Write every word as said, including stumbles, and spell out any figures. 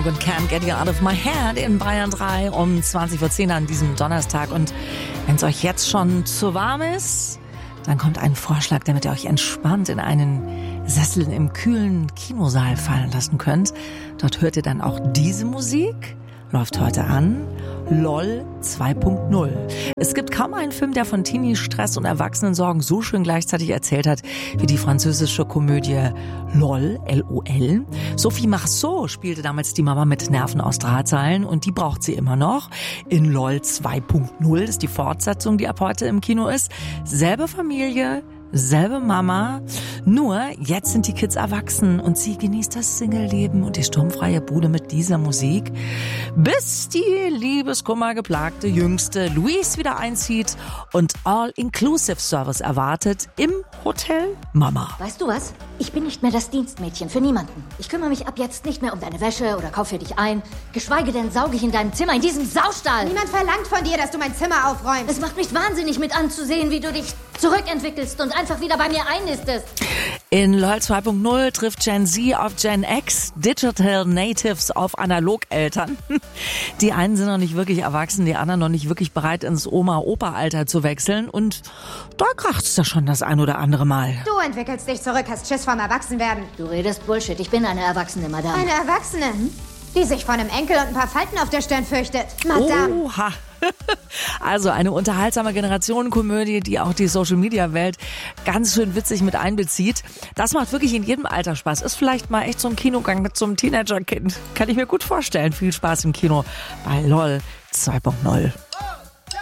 Smoke und Can't Get You Out of My Head in Bayern drei um zwanzig vor zehn an diesem Donnerstag. Und wenn es euch jetzt schon zu warm ist, dann kommt ein Vorschlag, damit ihr euch entspannt in einen Sessel im kühlen Kinosaal fallen lassen könnt. Dort hört ihr dann auch diese Musik. Läuft heute an. LOL zwei Punkt null. Es gibt kaum einen Film, der von Teenie, Stress und Erwachsenensorgen so schön gleichzeitig erzählt hat, wie die französische Komödie LOL, L O L. Sophie Marceau spielte damals die Mama mit Nerven aus Drahtseilen und die braucht sie immer noch. In LOL zwei Punkt null ist die Fortsetzung, die ab heute im Kino ist. Selbe Familie, selbe Mama, nur jetzt sind die Kids erwachsen und sie genießt das Single-Leben und die sturmfreie Bude mit dieser Musik, bis die liebeskummergeplagte Jüngste Louise wieder einzieht und All-Inclusive-Service erwartet im Hotel Mama. Weißt du was? Ich bin nicht mehr das Dienstmädchen für niemanden. Ich kümmere mich ab jetzt nicht mehr um deine Wäsche oder kaufe für dich ein. Geschweige denn sauge ich in deinem Zimmer, in diesem Saustall. Niemand verlangt von dir, dass du mein Zimmer aufräumst. Es macht mich wahnsinnig mit anzusehen, wie du dich zurückentwickelst und einfach wieder bei mir einnistest. In LOL zwei Punkt null trifft Gen Z auf Gen X, Digital Natives auf Analogeltern. Die einen sind noch nicht wirklich erwachsen, die anderen noch nicht wirklich bereit, ins Oma-Opa-Alter zu wechseln. Und da kracht's da schon das ein oder andere Mal. Du entwickelst dich zurück, hast Schiss vorm Erwachsenwerden. Du redest Bullshit. Ich bin eine Erwachsene, Madame. Eine Erwachsene, hm? die sich vor einem Enkel und ein paar Falten auf der Stirn fürchtet. Madame. Oha. Also eine unterhaltsame Generationenkomödie, die auch die Social-Media-Welt ganz schön witzig mit einbezieht. Das macht wirklich in jedem Alter Spaß. Ist vielleicht mal echt so ein Kinogang mit so einem Teenager-Kind. Kann ich mir gut vorstellen. Viel Spaß im Kino bei LOL zwei Punkt null.